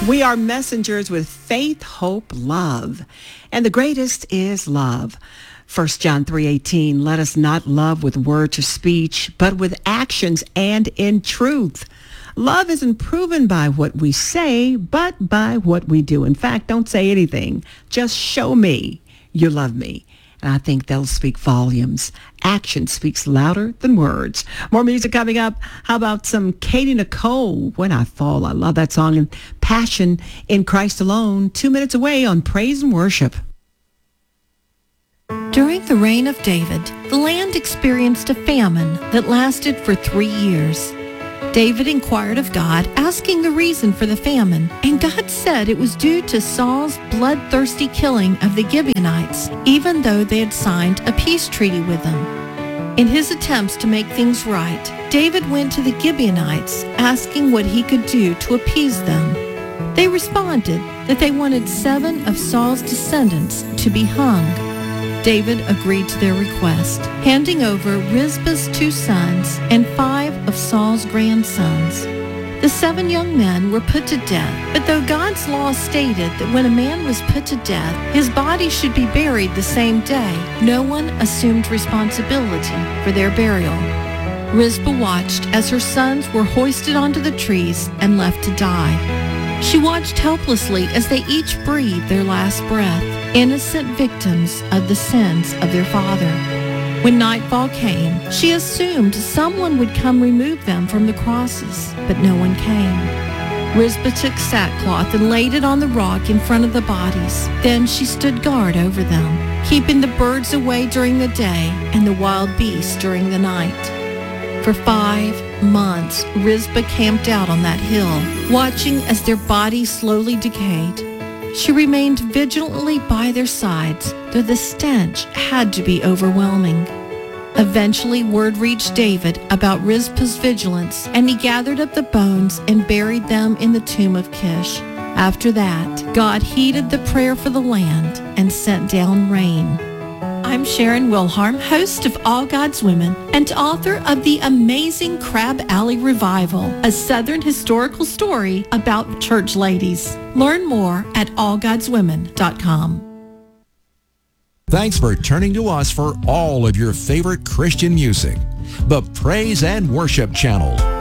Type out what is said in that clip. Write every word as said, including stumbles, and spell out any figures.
We are messengers with faith, hope, love. And the greatest is love. First John three eighteen, let us not love with words or speech, but with actions and in truth. Love isn't proven by what we say, but by what we do. In fact, don't say anything. Just show me you love me. And I think they'll speak volumes. Action speaks louder than words. More music coming up. How about some Katie Nicole, When I Fall? I love that song. And Passion in Christ Alone. Two minutes away on Praise and Worship. During the reign of David, the land experienced a famine that lasted for three years. David inquired of God, asking the reason for the famine, and God said it was due to Saul's bloodthirsty killing of the Gibeonites, even though they had signed a peace treaty with them. In his attempts to make things right, David went to the Gibeonites, asking what he could do to appease them. They responded that they wanted seven of Saul's descendants to be hung. David agreed to their request, handing over Rizpah's two sons and five of Saul's grandsons. The seven young men were put to death, but though God's law stated that when a man was put to death, his body should be buried the same day, no one assumed responsibility for their burial. Rizpah watched as her sons were hoisted onto the trees and left to die. She watched helplessly as they each breathed their last breath, innocent victims of the sins of their father. When nightfall came, she assumed someone would come remove them from the crosses, but no one came. Rizpah took sackcloth and laid it on the rock in front of the bodies. Then she stood guard over them, keeping the birds away during the day and the wild beasts during the night. For five months, Rizpah camped out on that hill, watching as their bodies slowly decayed. She remained vigilantly by their sides, though the stench had to be overwhelming. Eventually, word reached David about Rizpah's vigilance, and he gathered up the bones and buried them in the tomb of Kish. After that, God heeded the prayer for the land and sent down rain. I'm Sharon Wilharm, host of All God's Women and author of the amazing Crab Alley Revival, a Southern historical story about church ladies. Learn more at all gods women dot com. Thanks for turning to us for all of your favorite Christian music. The Praise and Worship Channel.